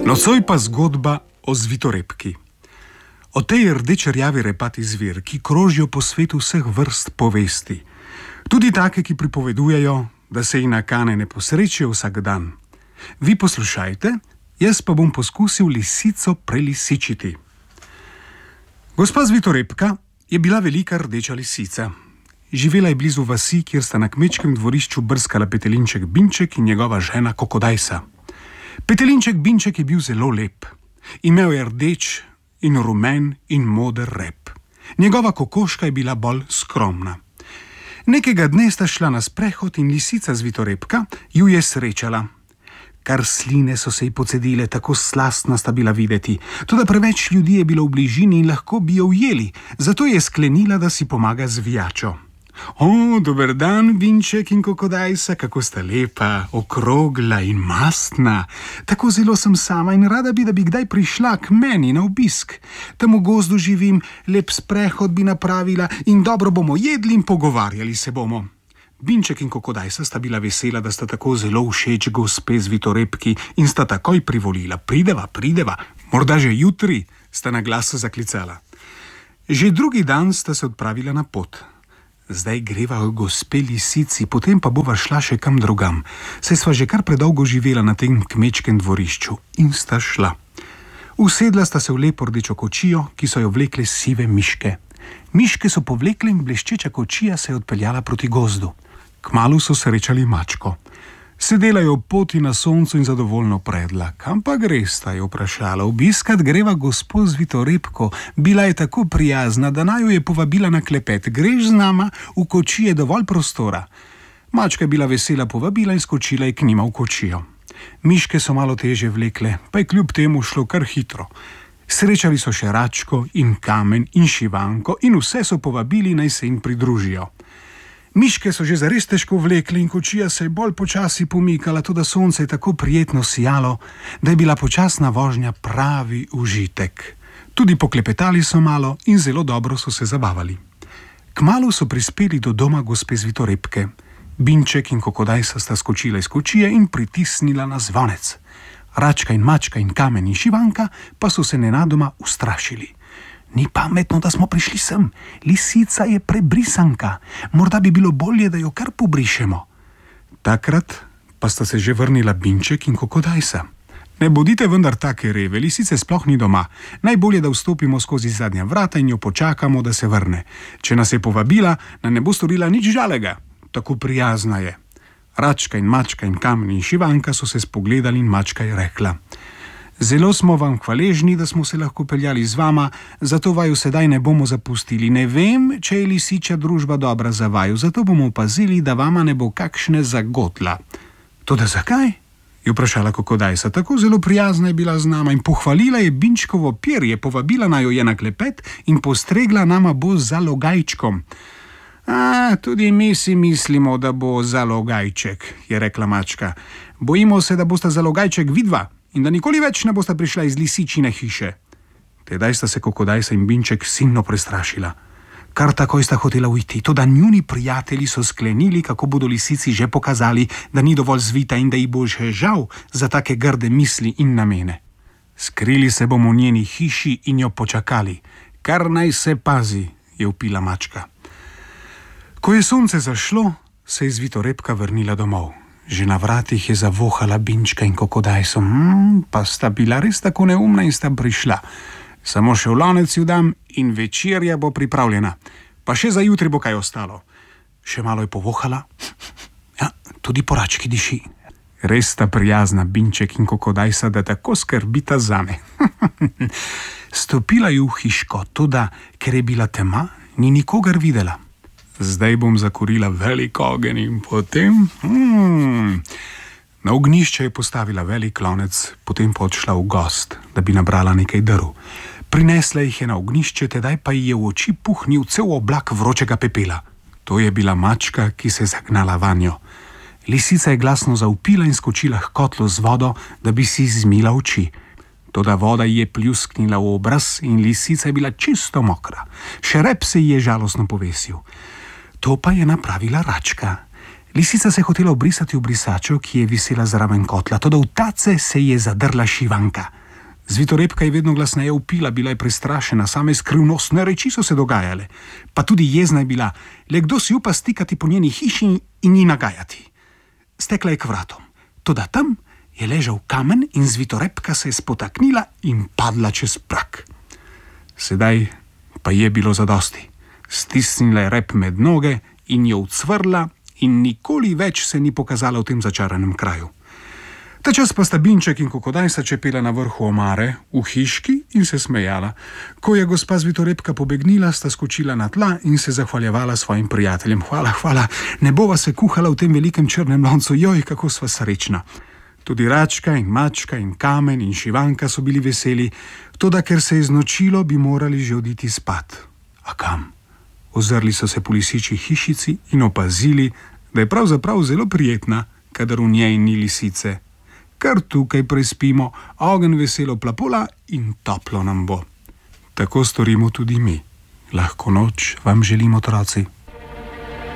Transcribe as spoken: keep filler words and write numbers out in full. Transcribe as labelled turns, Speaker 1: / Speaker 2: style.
Speaker 1: Nocoj pa zgodba o zvitorepki. O tej rdečerjavi repati zvir, ki krožijo po svetu vseh vrst povesti. Tudi take, ki pripovedujejo, da se ji nakane ne posrečijo vsak dan. Vi poslušajte, jaz pa bom poskusil lisico prelisičiti. Gospa zvitorepka je bila velika rdeča lisica. Živela je blizu vasi, kjer sta na kmečkem dvorišču brskala Petelinček Binček in njegova žena Kokodajsa. Petelinček Binček je bil zelo lep. Imel je rdeč in rumen in moder rep. Njegova kokoška je bila bolj skromna. Nekega dne sta šla na sprehod in lisica zvitorepka ju je srečala. Kar sline so se ji pocedile, tako slastna sta bila videti. Toda preveč ljudi je bilo v bližini in lahko bi jo ujeli, zato je sklenila, da si pomaga z vijačo. O, dober dan, Binček in Kokodajsa, kako sta lepa, okrogla in mastna. Tako zelo sem sama in rada bi, da bi kdaj prišla k meni na obisk. Tam v gozdu živim, lep sprehod bi napravila in dobro bomo jedli in pogovarjali se bomo. Binček in Kokodajsa sta bila vesela, da sta tako zelo všeč gospe zvitorepki in sta takoj privolila. Prideva, prideva, morda že jutri, sta na glas zaklicala. Že drugi dan sta se odpravila na pot. Zdaj greva v gospe lisici, potem pa bova šla še kam drugam. Saj sva že kar predolgo živela na tem kmečkem dvorišču in sta šla. Usedla sta se v lepo rdečo kočijo, ki so jo vlekle sive miške. Miške so povlekle in bleščeča kočija se je odpeljala proti gozdu. Kmalu so srečali mačko. Sedela je ob poti na soncu in zadovoljno predla. Kam pa gresta, je vprašala. Obiskat greva gospo zvitorepko. Bila je tako prijazna, da naju je povabila na klepet. Greš z nama, v kočiji je dovolj prostora. Mačka je bila vesela povabila in skočila je k njima v kočijo. Miške so malo teže vlekle, pa je kljub temu šlo kar hitro. Srečali so še Račko in Kamen in Šivanko in vse so povabili, naj se jim pridružijo. Miške so že zares težko vlekli in kočija se je bolj počasi pomikala, toda sonce je tako prijetno sijalo, da je bila počasna vožnja pravi užitek. Tudi poklepetali so malo in zelo dobro so se zabavali. Kmalu so prispeli do doma gospe zvitorepke. Binček in Kokodajsa sta skočila iz kočije in pritisnila na zvonec. Račka in Mačka in Kamen in Šivanka pa so se nenadoma ustrašili. Ni pametno, da smo prišli sem. Lisica je prebrisanka. Morda bi bilo bolje, da jo kar pobrišemo. Takrat pa sta se že vrnila Binček in Kokodajsa. Ne bodite vendar take reve, lisice sploh ni doma. Najbolje, da vstopimo skozi zadnja vrata in jo počakamo, da se vrne. Če nas je povabila, nam ne bo storila nič žalega. Tako prijazna je. Račka in Mačka in Kamen in Šivanka so se spogledali in Mačka je rekla: Zelo smo vam hvaležni, da smo se lahko peljali z vama, zato vaju sedaj ne bomo zapustili. Ne vem, če je lisičja družba dobra za vaju, zato bomo opazili, da vama ne bo kakšne zagotla. Toda zakaj? Je vprašala Kokodajsa. Tako zelo prijazna je bila z nama in pohvalila je Binčkovo perje, povabila naju je na klepet in postregla nama bo za logajčkom. A, tudi mi si mislimo, da bo zalogajček, je rekla Mačka. Bojimo se, da bosta zalogajček vidva in da nikoli več ne bosta prišla iz lisičine hiše. Tedaj sta se Kokodajsa in Binček silno prestrašila. Kar takoj sta hotela uiti, toda njuni prijatelji so sklenili, kako bodo lisici že pokazali, da ni dovolj zvita in da ji bo že žal za take grde misli in namene. Skrili se bomo v njeni hiši in jo počakali. Kar naj se pazi, je vpila Mačka. Ko je sonce zašlo, se je zvitorepka vrnila domov. Že na vratih je zavohala Binčka in Kokodajso. Hmm, pa sta bila res tako neumna in sta prišla. Samo še v lonec ju dam in večerja bo pripravljena. Pa še za jutri bo kaj ostalo. Še malo je povohala. Ja, tudi po Rački diši. Res sta prijazna Binček in Kokodajsa, da tako skrbita zame. Stopila ju v hiško, toda ker je bila tema, ni nikogar videla. Zdaj bom zakurila velik ogenj in potem... Hmm. Na ognjišče je postavila velik lonec, potem pa odšla v gost, da bi nabrala nekaj drv. Prinesla jih je na ognjišče, tedaj pa ji je v oči puhnil cel oblak vročega pepela. To je bila Mačka, ki se je zagnala vanjo. Lisica je glasno zavpila in skočila h kotlu z vodo, da bi si zmila oči. Toda voda ji je pljusknila v obraz in lisica je bila čisto mokra. Še rep se ji je žalostno povesil. To pa je napravila Račka. Lisica se je hotela obrisati v brisačo, ki je visela zraven kotla, toda v tace se je zadrla Šivanka. Zvitorepka je vedno glasneje vpila, bila je prestrašena, same skrivnostne reči so se dogajale. Pa tudi jezna je bila, le kdo si upa stikati po njeni hiši in ji nagajati. Stekla je k vratom, toda tam je ležal kamen in Zvitorepka se je spotaknila in padla čez prak. Sedaj pa je bilo zadosti. Stisnila je rep med noge in jo ucvrla in nikoli več se ni pokazala v tem začaranem kraju. Ta čas pa sta Binček in Kokodajsa čepela na vrhu omare v hiški in se smejala. Ko je gospa Zvitorepka pobegnila, sta skočila na tla in se zahvaljevala svojim prijateljem. Hvala, hvala, ne bova se kuhala v tem velikem črnem loncu, joj, kako sva srečna. Tudi Račka in Mačka in Kamen in Šivanka so bili veseli, toda ker se je znočilo, bi morali že oditi spat. A kam? Ozrli so se po lisičji hišici in opazili, da je pravzaprav zelo prijetna, kadar v njej ni lisice. Kar tukaj prespimo, ogenj veselo plapola in toplo nam bo. Tako storimo tudi mi. Lahko noč vam želimo, otroci.